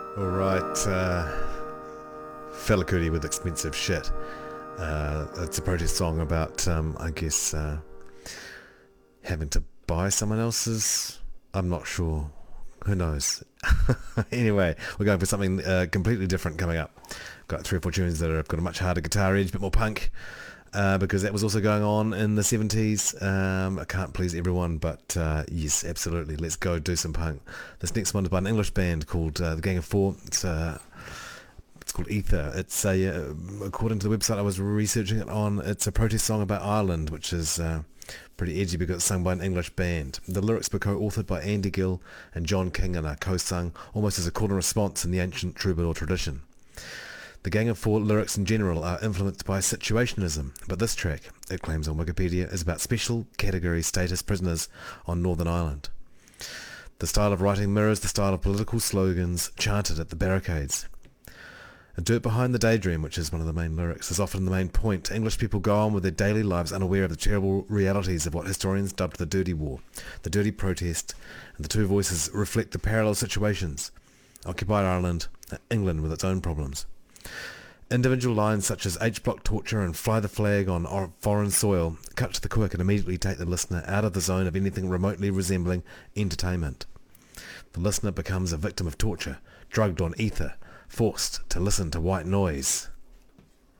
Alright, Fela Kuti with Expensive Shit. It's a protest song about, I guess, having to buy someone else's. I'm not sure. Who knows? Anyway, we're going for something completely different coming up. Got three or four tunes that have got a much harder guitar edge, a bit more punk, because that was also going on in the 70s. I can't please everyone, but yes, absolutely. Let's go do some punk. This next one is by an English band called The Gang of Four. It's called Ether. It's according to the website I was researching it on, it's a protest song about Ireland, which is pretty edgy because it's sung by an English band. The lyrics were co-authored by Andy Gill and John King and are co-sung almost as a call and response in the ancient troubadour tradition. The Gang of Four lyrics in general are influenced by situationism, but this track, it claims on Wikipedia, is about special category status prisoners on Northern Ireland. The style of writing mirrors the style of political slogans chanted at the barricades. A dirt behind the daydream, which is one of the main lyrics, is often the main point. English people go on with their daily lives unaware of the terrible realities of what historians dubbed the Dirty War, the Dirty Protest, and the two voices reflect the parallel situations. Occupied Ireland, England with its own problems. Individual lines such as H-block torture and fly the flag on foreign soil cut to the quick and immediately take the listener out of the zone of anything remotely resembling entertainment. The listener becomes a victim of torture, drugged on ether, forced to listen to white noise.